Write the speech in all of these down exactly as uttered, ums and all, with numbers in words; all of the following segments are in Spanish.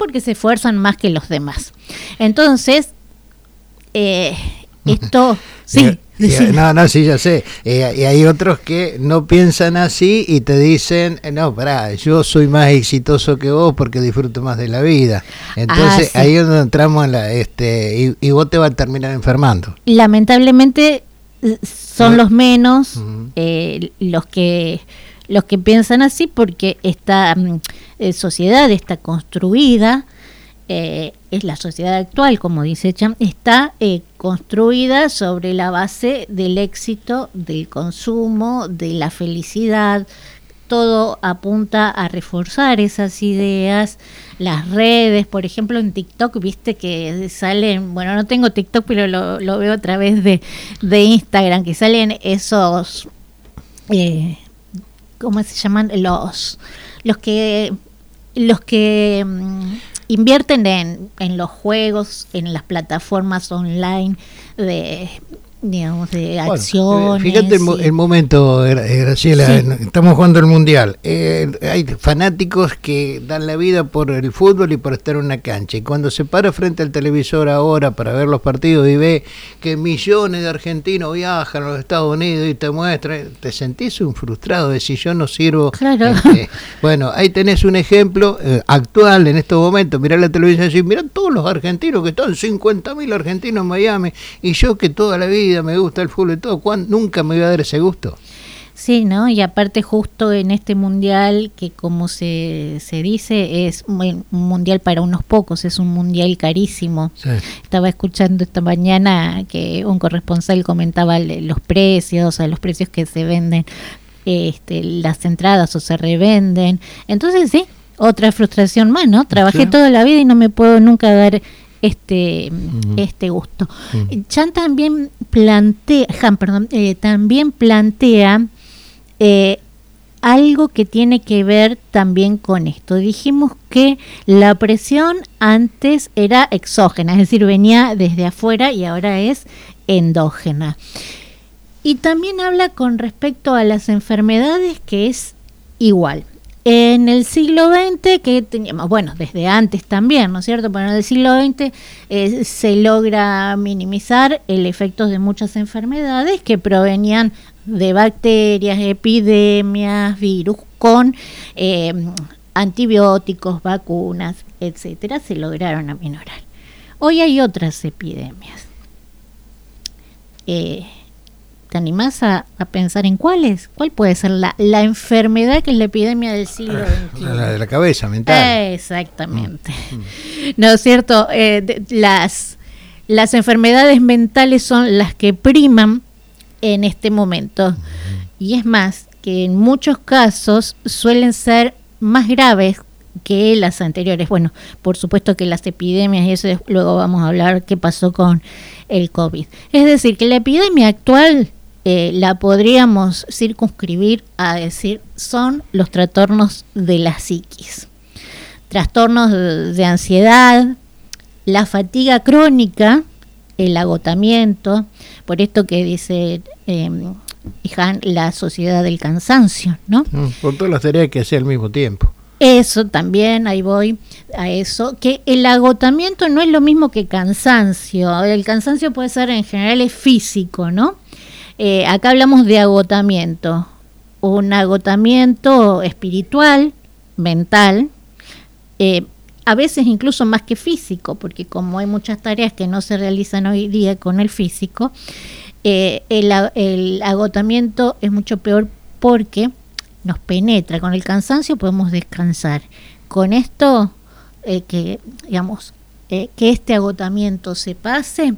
porque se esfuerzan más que los demás. Entonces, eh, esto, sí. Y, y, no, no, sí, ya sé. Eh, y hay otros que no piensan así y te dicen, no, pará, yo soy más exitoso que vos porque disfruto más de la vida. Entonces, ah, sí. Ahí es donde entramos en la, este, y, y vos te vas a terminar enfermando. Lamentablemente son ¿Eh? los menos Uh-huh. eh, los que los que piensan así, porque esta eh, sociedad está construida, eh, es la sociedad actual, como dice Cham, está eh, construida sobre la base del éxito, del consumo, de la felicidad. Todo apunta a reforzar esas ideas. Las redes, por ejemplo, en TikTok, viste que salen, bueno, no tengo TikTok, pero lo, lo veo a través de, de Instagram, que salen esos, eh, ¿cómo se llaman? Los, los que, los que um, invierten en, en los juegos, en las plataformas online de, digamos, de bueno, acciones. Fíjate el, el momento, Graciela, sí. Estamos jugando el Mundial. Eh, hay fanáticos que dan la vida por el fútbol y por estar en una cancha. Y cuando se para frente al televisor ahora para ver los partidos y ve que millones de argentinos viajan a los Estados Unidos y te muestran, te sentís un frustrado de si yo no sirvo. Claro. Este, bueno, ahí tenés un ejemplo eh, actual en estos momentos. Mirá la televisión y decís, mirá todos los argentinos que están, cincuenta mil argentinos en Miami, y yo que toda la vida me gusta el fútbol y todo, ¿cuándo? Nunca me voy a dar ese gusto. Sí, ¿no? Y aparte justo en este mundial, que como se, se dice, es un mundial para unos pocos, es un mundial carísimo. Sí. Estaba escuchando esta mañana que un corresponsal comentaba los precios, a los precios que se venden este, las entradas o se revenden. Entonces sí, otra frustración más, ¿no? Trabajé sí. toda la vida y no me puedo nunca dar este uh-huh. este gusto. Uh-huh. Chan también plantea, Han, perdón, eh, también plantea eh, algo que tiene que ver también con esto. Dijimos que la presión antes era exógena, es decir, venía desde afuera y ahora es endógena. Y también habla con respecto a las enfermedades, que es igual. En el siglo veinte, que teníamos, bueno, desde antes también, ¿no es cierto? Pero en el siglo veinte eh, se logra minimizar el efecto de muchas enfermedades que provenían de bacterias, epidemias, virus, con eh, antibióticos, vacunas, etcétera, se lograron aminorar. Hoy hay otras epidemias. Eh, ¿Te animás a, a pensar en cuáles? ¿Cuál puede ser la, la enfermedad que es la epidemia del siglo veintiuno? La de la cabeza mental. Eh, exactamente. Mm. ¿No es cierto? Eh, de, las, las enfermedades mentales son las que priman en este momento. Mm. Y es más, que en muchos casos suelen ser más graves que las anteriores. Bueno, por supuesto que las epidemias, y eso luego vamos a hablar qué pasó con el COVID. Es decir, que la epidemia actual eh, la podríamos circunscribir a decir son los trastornos de la psiquis. Trastornos de, de ansiedad, la fatiga crónica, el agotamiento, por esto que dice eh, Han, la sociedad del cansancio, ¿no? Por todas las tareas que hace al mismo tiempo. Eso también, ahí voy a eso, que el agotamiento no es lo mismo que cansancio. El cansancio puede ser en general es físico, ¿no? Eh, acá hablamos de agotamiento, un agotamiento espiritual, mental, eh, a veces incluso más que físico, porque como hay muchas tareas que no se realizan hoy día con el físico, eh, el, el agotamiento es mucho peor porque nos penetra. Con el cansancio podemos descansar. Con esto, eh, que digamos, eh, que este agotamiento se pase,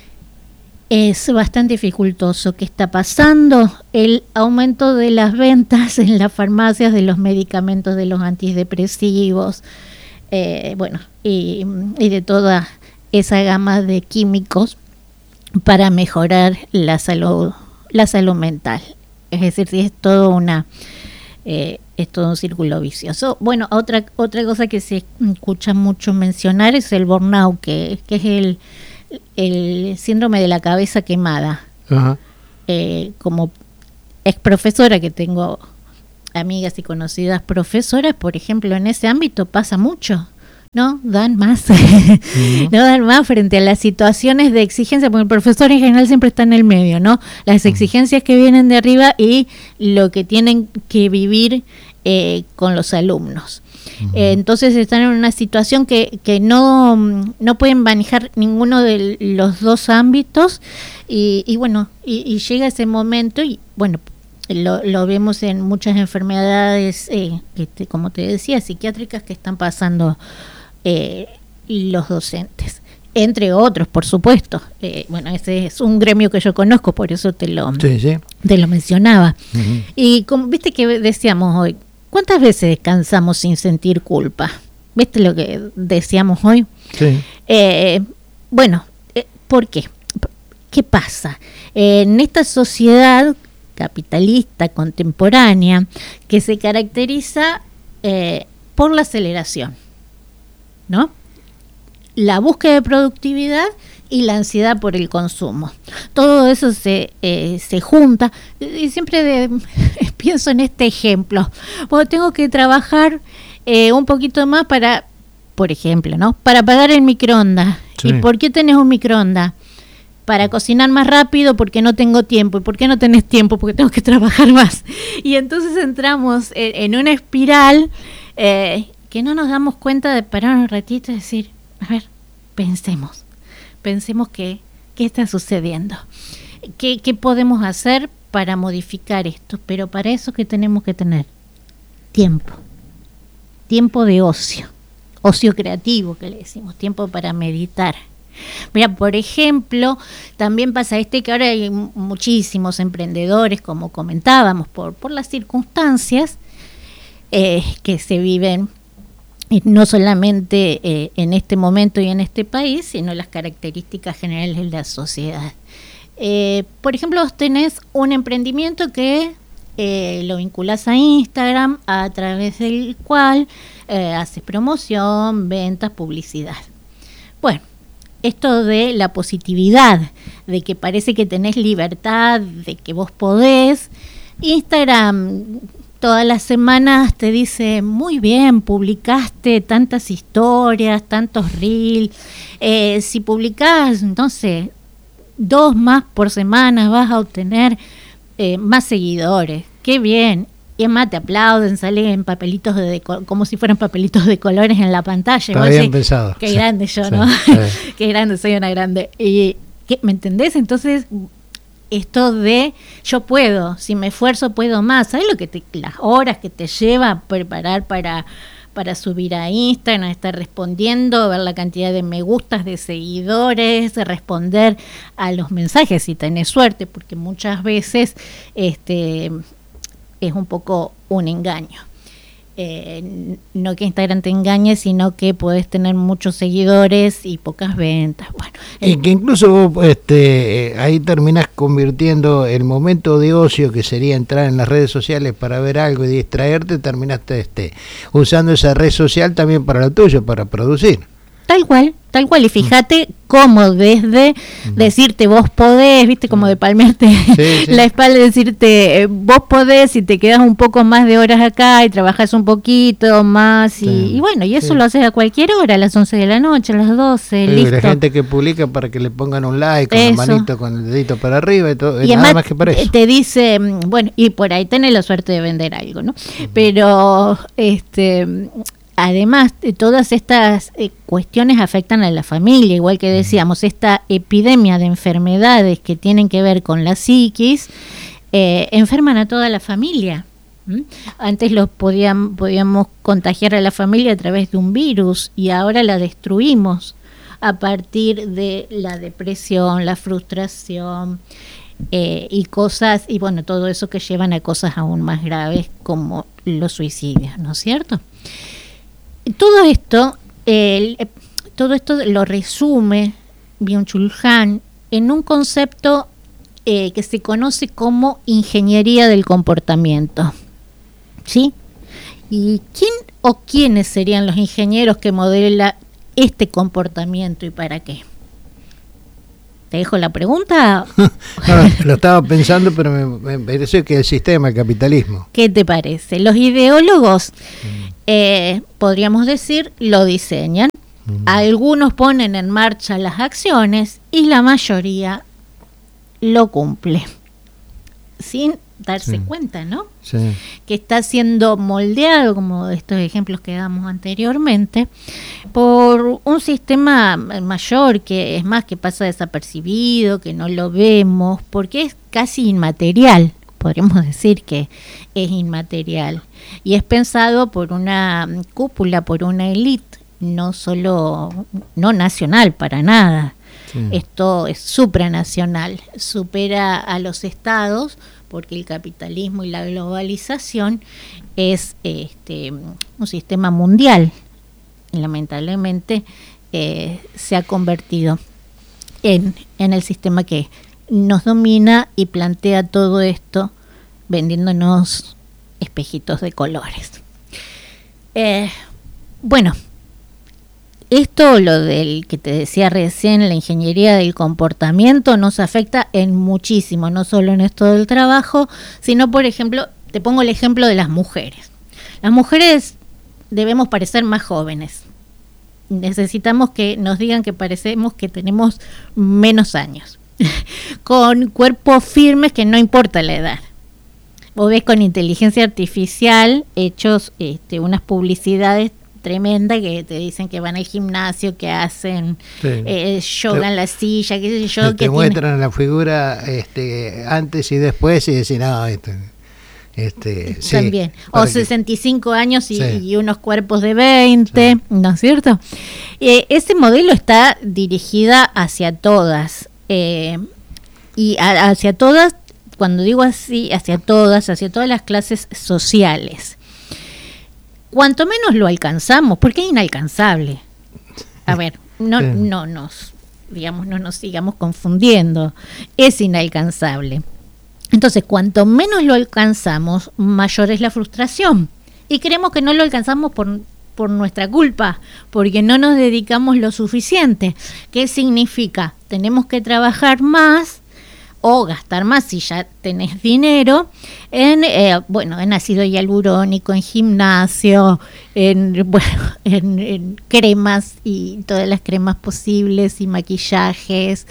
es bastante dificultoso. ¿Qué está pasando? El aumento de las ventas en las farmacias de los medicamentos, de los antidepresivos, eh, bueno, y, y de toda esa gama de químicos para mejorar la salud, la salud mental. Es decir, es todo una Eh, es todo un círculo vicioso. Bueno, otra otra cosa que se escucha mucho mencionar es el burnout, que, que es el, el síndrome de la cabeza quemada. Uh-huh. Eh, como ex profesora, que tengo amigas y conocidas profesoras, por ejemplo, en ese ámbito pasa mucho. no dan más, uh-huh. no dan más frente a las situaciones de exigencia, porque el profesor en general siempre está en el medio, ¿no? Las exigencias que vienen de arriba y lo que tienen que vivir eh, con los alumnos. Uh-huh. Eh, entonces están en una situación que, que no, no pueden manejar ninguno de los dos ámbitos y, y bueno, y, y llega ese momento y bueno, Lo, lo vemos en muchas enfermedades, eh, que te, como te decía, psiquiátricas que están pasando eh, los docentes, entre otros, por supuesto. Eh, bueno, ese es un gremio que yo conozco, por eso te lo, sí, sí. Te lo mencionaba. Uh-huh. Y como viste que decíamos hoy, ¿cuántas veces descansamos sin sentir culpa? ¿Viste lo que decíamos hoy? Sí. Eh, bueno, eh, ¿por qué? ¿Qué pasa? Eh, en esta sociedad capitalista contemporánea que se caracteriza eh, por la aceleración, ¿no? La búsqueda de productividad y la ansiedad por el consumo. Todo eso se, eh, se junta y siempre de, pienso en este ejemplo. Bueno, tengo que trabajar eh, un poquito más para, por ejemplo, ¿no? Para pagar el microondas. Sí. ¿Y por qué tenés un microondas? Para cocinar más rápido porque no tengo tiempo. ¿Y por qué no tenés tiempo? Porque tengo que trabajar más. Y entonces entramos en, en una espiral eh, que no nos damos cuenta de parar un ratito y decir, a ver, pensemos, pensemos qué, qué está sucediendo, qué, qué podemos hacer para modificar esto, pero para eso que tenemos que tener tiempo, tiempo de ocio, ocio creativo que le decimos, tiempo para meditar. Mira, por ejemplo, también pasa este que ahora hay muchísimos emprendedores, como comentábamos, por, por las circunstancias eh, que se viven, y no solamente eh, en este momento y en este país, sino las características generales de la sociedad. Eh, por ejemplo, vos tenés un emprendimiento que eh, lo vinculás a Instagram, a través del cual eh, haces promoción, ventas, publicidad. Bueno, esto de la positividad, de que parece que tenés libertad, de que vos podés. Instagram todas las semanas te dice, muy bien, publicaste tantas historias, tantos reels. Eh, si publicás, entonces, dos más por semana vas a obtener eh, más seguidores. ¡Qué bien! Y es más, te aplauden, salen papelitos de, de como si fueran papelitos de colores en la pantalla. Está bien pensado. Qué sí, grande yo, sí, ¿no? Sí. Qué grande, soy una grande. Y, ¿qué, ¿me entendés? Entonces, esto de yo puedo, si me esfuerzo puedo más. ¿Sabes lo que te, las horas que te lleva a preparar para, para subir a Instagram, estar respondiendo, ver la cantidad de me gustas, de seguidores, responder a los mensajes si tenés suerte? Porque muchas veces este es un poco un engaño. Eh, no que Instagram te engañe, sino que podés tener muchos seguidores y pocas ventas. Bueno, y que incluso vos, este, ahí terminás convirtiendo el momento de ocio, que sería entrar en las redes sociales para ver algo y distraerte, terminaste este, usando esa red social también para lo tuyo, para producir. Tal cual, tal cual. Y fíjate cómo desde uh-huh. decirte vos podés, viste, como de palmearte sí, sí. la espalda, decirte vos podés y te quedas un poco más de horas acá y trabajás un poquito más y, sí. y bueno, y eso sí. lo haces a cualquier hora, a las once de la noche, a las doce, sí, listo. La gente que publica para que le pongan un like con eso. la manito, con el dedito para arriba y todo, y nada más que para eso. Te dice, bueno, y por ahí tenés la suerte de vender algo, ¿no? Uh-huh. Pero, este... además, todas estas eh, cuestiones afectan a la familia, igual que decíamos, esta epidemia de enfermedades que tienen que ver con la psiquis, eh, enferman a toda la familia. ¿Mm? Antes los podían, podíamos contagiar a la familia a través de un virus y ahora la destruimos a partir de la depresión, la frustración eh, y cosas, y bueno, todo eso que llevan a cosas aún más graves como los suicidios, ¿no es cierto? Todo esto, eh, todo esto lo resume Byung-Chul Han en un concepto eh, que se conoce como ingeniería del comportamiento, ¿sí? ¿Y quién o quiénes serían los ingenieros que modelan este comportamiento y para qué? ¿Te dejo la pregunta? No, lo estaba pensando, pero me, me parece que el sistema, el capitalismo. ¿Qué te parece? Los ideólogos mm. eh, podríamos decir, lo diseñan. Uh-huh. Algunos ponen en marcha las acciones y la mayoría lo cumple, sin darse sí. cuenta, ¿no? Sí. Que está siendo moldeado, como estos ejemplos que damos anteriormente, por un sistema mayor que es más que pasa desapercibido, que no lo vemos, porque es casi inmaterial, podríamos decir que es inmaterial, y es pensado por una cúpula, por una élite, no solo, no nacional para nada. Sí. Esto es supranacional, supera a los estados, porque el capitalismo y la globalización es este, un sistema mundial. Lamentablemente eh, se ha convertido en, en el sistema que nos domina y plantea todo esto vendiéndonos espejitos de colores. Eh, bueno, esto, lo del que te decía recién, la ingeniería del comportamiento, nos afecta en muchísimo, no solo en esto del trabajo, sino, por ejemplo, te pongo el ejemplo de las mujeres. Las mujeres debemos parecer más jóvenes. Necesitamos que nos digan que parecemos que tenemos menos años, con cuerpos firmes que no importa la edad. Vos ves con inteligencia artificial hechos este, unas publicidades tremenda que te dicen que van al gimnasio, que hacen sí. eh, yoga te, en la silla, qué sé yo. Te, que te muestran tiene... la figura este, antes y después y decís, no, este, este, también. Sí, o sesenta y cinco que... años y, sí. y unos cuerpos de veinte, sí. ¿no es cierto? Eh, ese modelo está dirigida hacia todas. Eh, y a, hacia todas, cuando digo así, hacia todas, hacia todas las clases sociales. Cuanto menos lo alcanzamos, porque es inalcanzable. A ver, no, sí. no nos, digamos, no nos sigamos confundiendo. Es inalcanzable. Entonces, cuanto menos lo alcanzamos, mayor es la frustración. Y creemos que no lo alcanzamos por, por nuestra culpa, porque no nos dedicamos lo suficiente. ¿Qué significa? Tenemos que trabajar más o gastar más si ya tenés dinero en eh, bueno en ácido hialurónico, en gimnasio, en bueno en, en cremas y todas las cremas posibles y maquillajes,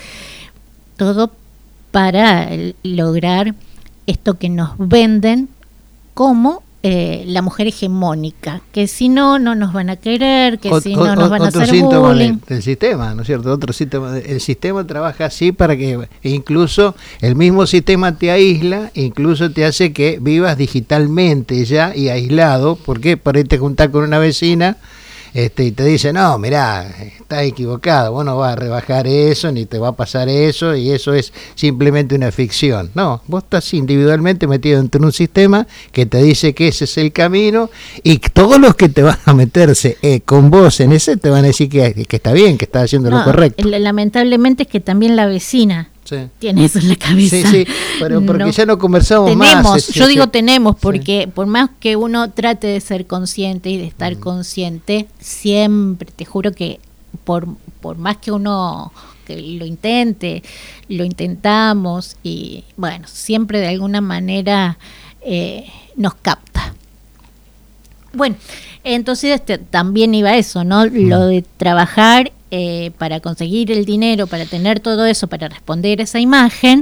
todo para lograr esto que nos venden como eh, la mujer hegemónica, que si no, no nos van a querer, que o, si no, o, nos van a hacer bullying. Del, del sistema, ¿no es cierto? Otro síntoma, el sistema trabaja así para que incluso el mismo sistema te aísla, incluso te hace que vivas digitalmente ya y aislado, porque para irte a juntar con una vecina este, y te dice, no, mirá, estás equivocado, vos no vas a rebajar eso, ni te va a pasar eso, y eso es simplemente una ficción. No, vos estás individualmente metido dentro de un sistema que te dice que ese es el camino, y todos los que te van a meterse eh, con vos en ese te van a decir que, que está bien, que estás haciendo no, lo correcto. Lamentablemente es que también la vecina sí. tiene eso en la cabeza. Sí, sí, pero porque no, ya no conversamos tenemos, más. Yo digo tenemos, porque sí. por más que uno trate de ser consciente y de estar mm. consciente, siempre, te juro que por, por más que uno que lo intente, lo intentamos y bueno, siempre de alguna manera eh, nos capta. Bueno, entonces este, también iba eso, ¿no? Mm. Lo de trabajar eh, para conseguir el dinero, para tener todo eso, para responder a esa imagen,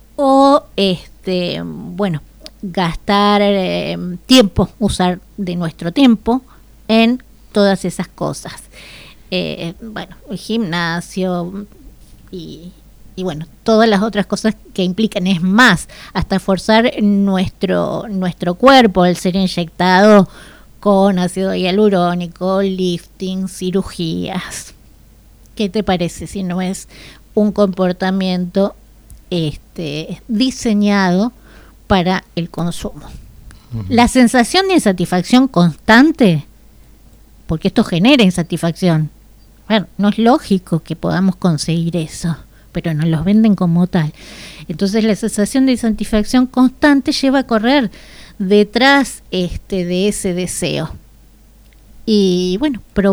o este, bueno, gastar eh, tiempo, usar de nuestro tiempo en todas esas cosas. Eh, bueno, el gimnasio y, y bueno, todas las otras cosas que implican, es más, hasta forzar nuestro, nuestro cuerpo, el ser inyectado con ácido hialurónico, lifting, cirugías. ¿Qué te parece si no es un comportamiento este, diseñado para el consumo? Uh-huh. La sensación de insatisfacción constante, porque esto genera insatisfacción. Bueno, no es lógico que podamos conseguir eso, pero nos los venden como tal. Entonces la sensación de insatisfacción constante lleva a correr detrás este, de ese deseo. Y bueno,